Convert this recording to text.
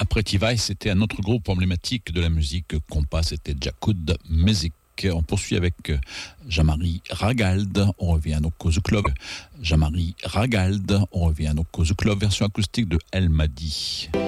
Après T-Vice, c'était un autre groupe emblématique de la musique compas, c'était Jacoud Music. On poursuit avec Jean-Marie Ragald, on revient au Kozu Club. Jean-Marie Ragald, on revient au Kozu Club, version acoustique de El Madi.